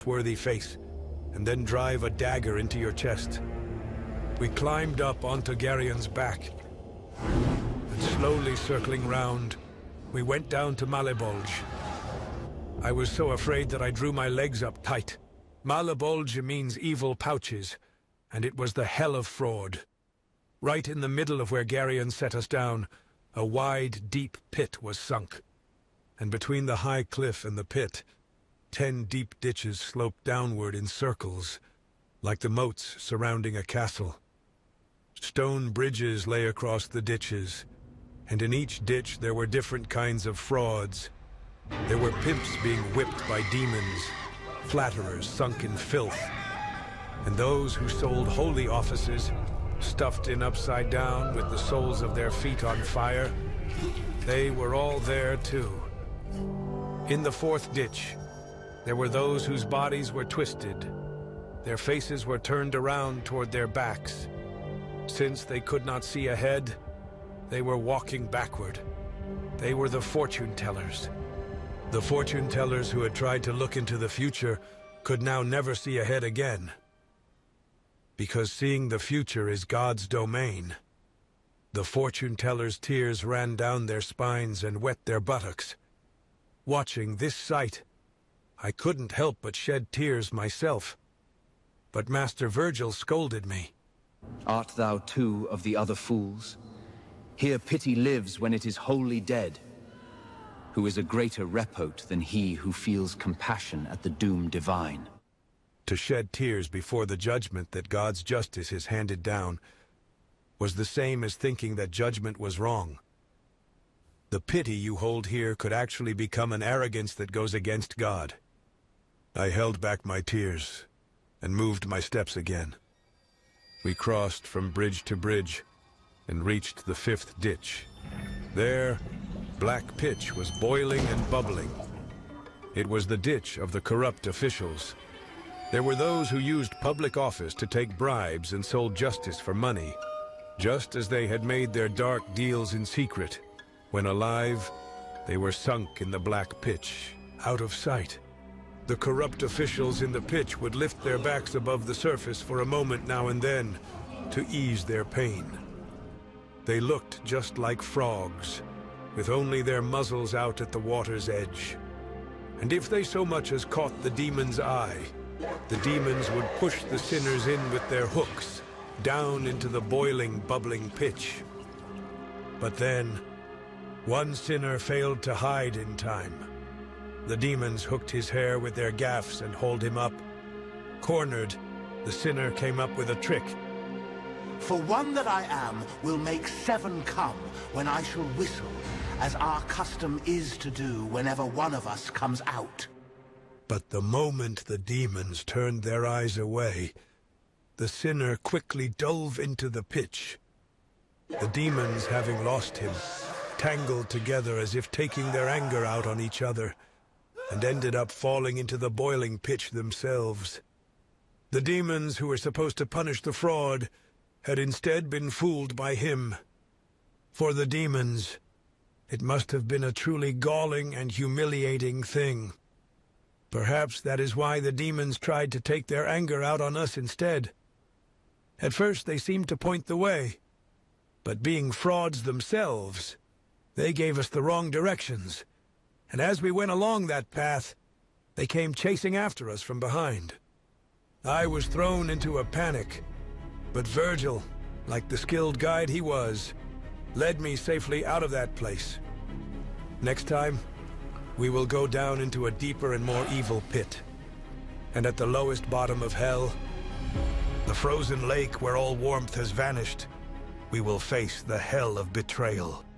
worthy face, and then drive a dagger into your chest. We climbed up onto Garion's back, and slowly circling round, we went down to Malebolge. I was so afraid that I drew my legs up tight. Malebolge means evil pouches, and it was the hell of fraud. Right in the middle of where Garion set us down, a wide, deep pit was sunk. And between the high cliff and the pit, 10 deep ditches sloped downward in circles, like the moats surrounding a castle. Stone bridges lay across the ditches, and in each ditch there were different kinds of frauds. There were pimps being whipped by demons, flatterers sunk in filth, and those who sold holy offices, stuffed in upside down with the soles of their feet on fire. They were all there too. In the fourth ditch, there were those whose bodies were twisted. Their faces were turned around toward their backs. Since they could not see ahead, they were walking backward. They were the fortune tellers. The fortune tellers who had tried to look into the future could now never see ahead again. Because seeing the future is God's domain. The fortune tellers' tears ran down their spines and wet their buttocks. Watching this sight, I couldn't help but shed tears myself. But Master Virgil scolded me. Art thou too of the other fools? Here pity lives when it is wholly dead. Who is a greater repote than he who feels compassion at the doom divine? To shed tears before the judgment that God's justice is handed down was the same as thinking that judgment was wrong. The pity you hold here could actually become an arrogance that goes against God. I held back my tears and moved my steps again. We crossed from bridge to bridge and reached the fifth ditch. There, black pitch was boiling and bubbling. It was the ditch of the corrupt officials. There were those who used public office to take bribes and sold justice for money, just as they had made their dark deals in secret. When alive, they were sunk in the black pitch, out of sight. The corrupt officials in the pitch would lift their backs above the surface for a moment now and then to ease their pain. They looked just like frogs, with only their muzzles out at the water's edge. And if they so much as caught the demon's eye, the demons would push the sinners in with their hooks, down into the boiling, bubbling pitch. But then, one sinner failed to hide in time. The demons hooked his hair with their gaffs and hauled him up. Cornered, the sinner came up with a trick. For one that I am will make 7 come when I shall whistle, as our custom is to do whenever one of us comes out. But the moment the demons turned their eyes away, the sinner quickly dove into the pitch. The demons, having lost him, tangled together as if taking their anger out on each other, and ended up falling into the boiling pitch themselves. The demons who were supposed to punish the fraud had instead been fooled by him. For the demons, it must have been a truly galling and humiliating thing. Perhaps that is why the demons tried to take their anger out on us instead. At first they seemed to point the way, but being frauds themselves, they gave us the wrong directions. And as we went along that path, they came chasing after us from behind. I was thrown into a panic, but Virgil, like the skilled guide he was, led me safely out of that place. Next time, we will go down into a deeper and more evil pit. And at the lowest bottom of hell, the frozen lake where all warmth has vanished, we will face the hell of betrayal.